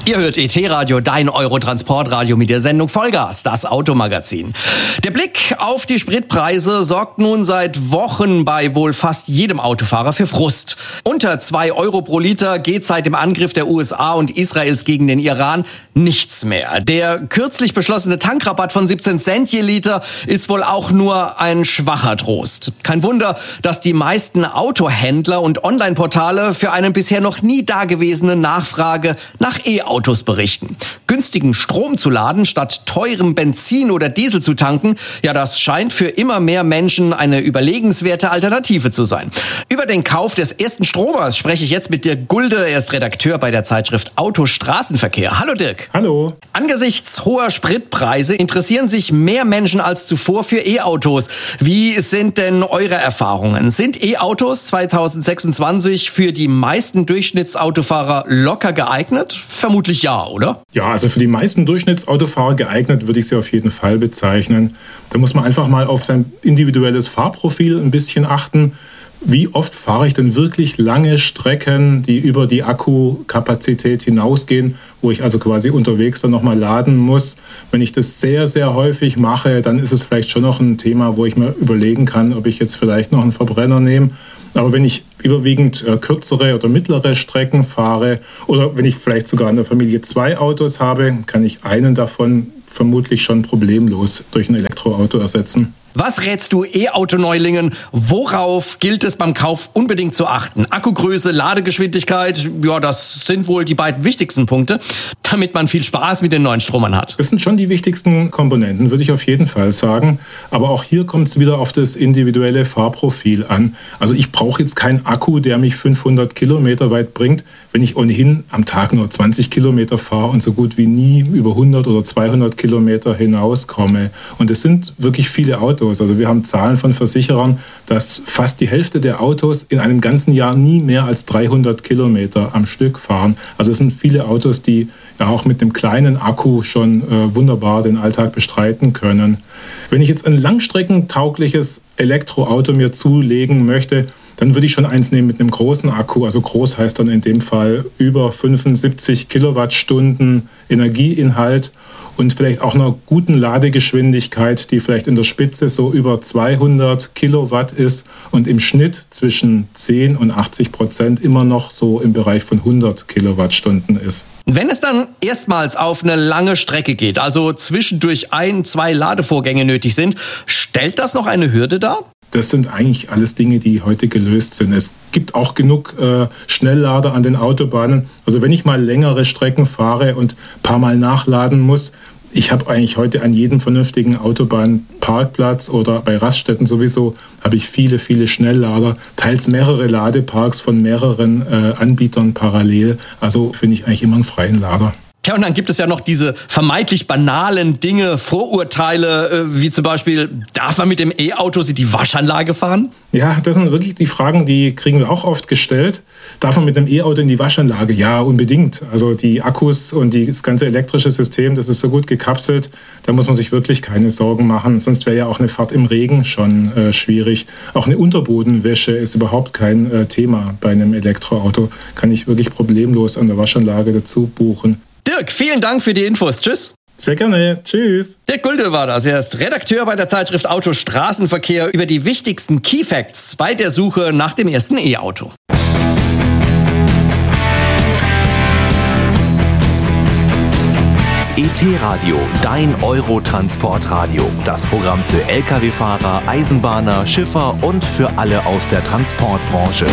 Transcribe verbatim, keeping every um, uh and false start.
Ihr hört E T-Radio, dein Eurotransportradio mit der Sendung Vollgas, das Automagazin. Der Blick auf die Spritpreise sorgt nun seit Wochen bei wohl fast jedem Autofahrer für Frust. Unter zwei Euro pro Liter geht seit dem Angriff der U S A und Israels gegen den Iran nichts mehr. Der kürzlich beschlossene Tankrabatt von siebzehn Cent je Liter ist wohl auch nur ein schwacher Trost. Kein Wunder, dass die meisten Autohändler und Online-Portale für eine bisher noch nie dagewesene Nachfrage nach E-Autos Autos berichten. Günstigen Strom zu laden, statt teurem Benzin oder Diesel zu tanken, ja, das scheint für immer mehr Menschen eine überlegenswerte Alternative zu sein. Über den Kauf des ersten Stromers spreche ich jetzt mit Dirk Gulde. Er ist Redakteur bei der Zeitschrift Autostraßenverkehr. Hallo Dirk. Hallo. Angesichts hoher Spritpreise interessieren sich mehr Menschen als zuvor für E-Autos. Wie sind denn eure Erfahrungen? Sind E-Autos zwanzig sechsundzwanzig für die meisten Durchschnittsautofahrer locker geeignet? Vermutlich ja, oder? Ja, also für die meisten Durchschnittsautofahrer geeignet würde ich sie auf jeden Fall bezeichnen. Da muss man einfach mal auf sein individuelles Fahrprofil ein bisschen achten. Wie oft fahre ich denn wirklich lange Strecken, die über die Akkukapazität hinausgehen, wo ich also quasi unterwegs dann nochmal laden muss? Wenn ich das sehr, sehr häufig mache, dann ist es vielleicht schon noch ein Thema, wo ich mir überlegen kann, ob ich jetzt vielleicht noch einen Verbrenner nehme. Aber wenn ich überwiegend äh, kürzere oder mittlere Strecken fahre oder wenn ich vielleicht sogar in der Familie zwei Autos habe, kann ich einen davon vermutlich schon problemlos durch ein Elektroauto ersetzen. Was rätst du E-Auto-Neulingen? Worauf gilt es beim Kauf unbedingt zu achten? Akkugröße, Ladegeschwindigkeit, ja, das sind wohl die beiden wichtigsten Punkte, damit man viel Spaß mit den neuen Stromern hat. Das sind schon die wichtigsten Komponenten, würde ich auf jeden Fall sagen. Aber auch hier kommt es wieder auf das individuelle Fahrprofil an. Also ich brauche jetzt keinen Akku, der mich fünfhundert Kilometer weit bringt, wenn ich ohnehin am Tag nur zwanzig Kilometer fahre und so gut wie nie über hundert oder zweihundert Kilometer hinauskomme. Und es sind wirklich viele Autos. Also wir haben Zahlen von Versicherern, dass fast die Hälfte der Autos in einem ganzen Jahr nie mehr als dreihundert Kilometer am Stück fahren. Also es sind viele Autos, die ja auch mit einem kleinen Akku schon äh, wunderbar den Alltag bestreiten können. Wenn ich jetzt ein langstreckentaugliches Elektroauto mir zulegen möchte, dann würde ich schon eins nehmen mit einem großen Akku. Also groß heißt dann in dem Fall über fünfundsiebzig Kilowattstunden Energieinhalt und vielleicht auch einer guten Ladegeschwindigkeit, die vielleicht in der Spitze so über zweihundert Kilowatt ist und im Schnitt zwischen zehn und achtzig Prozent immer noch so im Bereich von hundert Kilowattstunden ist. Wenn es dann erstmals auf eine lange Strecke geht, also zwischendurch ein, zwei Ladevorgänge nötig sind, stellt das noch eine Hürde dar? Das sind eigentlich alles Dinge, die heute gelöst sind. Es gibt auch genug äh, Schnelllader an den Autobahnen. Also wenn ich mal längere Strecken fahre und ein paar Mal nachladen muss, ich habe eigentlich heute an jedem vernünftigen Autobahnparkplatz oder bei Raststätten sowieso, habe ich viele, viele Schnelllader, teils mehrere Ladeparks von mehreren äh, Anbietern parallel. Also finde ich eigentlich immer einen freien Lader. Ja, und dann gibt es ja noch diese vermeintlich banalen Dinge, Vorurteile, äh, wie zum Beispiel, darf man mit dem E-Auto die Waschanlage fahren? Ja, das sind wirklich die Fragen, die kriegen wir auch oft gestellt. Darf man mit dem E-Auto in die Waschanlage? Ja, unbedingt. Also die Akkus und die, das ganze elektrische System, das ist so gut gekapselt, da muss man sich wirklich keine Sorgen machen. Sonst wäre ja auch eine Fahrt im Regen schon äh, schwierig. Auch eine Unterbodenwäsche ist überhaupt kein äh, Thema bei einem Elektroauto. Kann ich wirklich problemlos an der Waschanlage dazu buchen. Dirk, vielen Dank für die Infos. Tschüss. Sehr gerne. Tschüss. Dirk Gulde war das. Er ist Redakteur bei der Zeitschrift Autostraßenverkehr über die wichtigsten Key Facts bei der Suche nach dem ersten E-Auto. E T-Radio, dein Eurotransportradio. Das Programm für Lkw-Fahrer, Eisenbahner, Schiffer und für alle aus der Transportbranche.